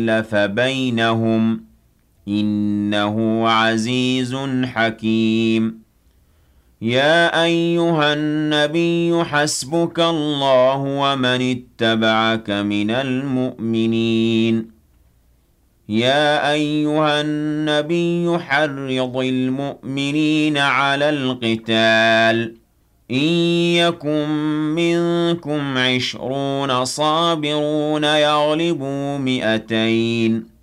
أَلَّفَ بَيْنَهُمْ إِنَّهُ عَزِيزٌ حَكِيمٌ يَا أَيُّهَا النَّبِيُّ حَسْبُكَ اللَّهُ وَمَنِ اتَّبَعَكَ مِنَ الْمُؤْمِنِينَ يَا أَيُّهَا النَّبِيُّ حَرِّضِ الْمُؤْمِنِينَ عَلَى الْقِتَالِ إِن يَكُن مِّنكُمْ 20 صَابِرُونَ يَغْلِبُوا 200